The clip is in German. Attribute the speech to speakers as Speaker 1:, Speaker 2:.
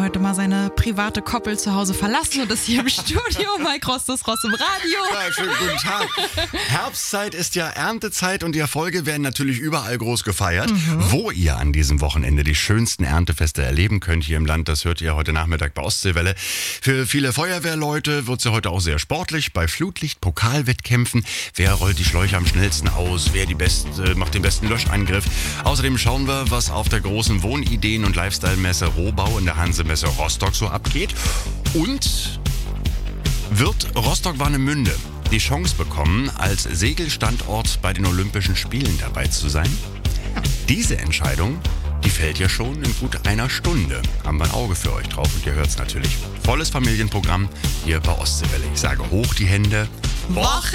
Speaker 1: Heute mal seine private Koppel zu Hause verlassen und ist hier im Studio. Mike Rost ist Rost im Radio.
Speaker 2: Ja, schönen guten Tag. Herbstzeit ist ja Erntezeit und die Erfolge werden natürlich überall groß gefeiert. Wo ihr an diesem Wochenende die schönsten Erntefeste erleben könnt hier im Land, das hört ihr heute Nachmittag bei Ostseewelle. Für viele Feuerwehrleute wird es ja heute auch sehr sportlich. Bei Flutlicht-Pokalwettkämpfen. Wer rollt die Schläuche am schnellsten aus? Wer macht den besten Löschangriff? Außerdem schauen wir, was auf der großen Wohnideen- und Lifestyle-Messe Rohbau in der Hansemesse Rostock so abgeht. Und wird Rostock-Warnemünde die Chance bekommen, als Segelstandort bei den Olympischen Spielen dabei zu sein? Diese Entscheidung, die fällt ja schon in gut einer Stunde. Haben wir ein Auge für euch drauf und ihr hört es natürlich. Volles Familienprogramm hier bei Ostseewelle. Ich sage hoch die Hände.
Speaker 1: Woche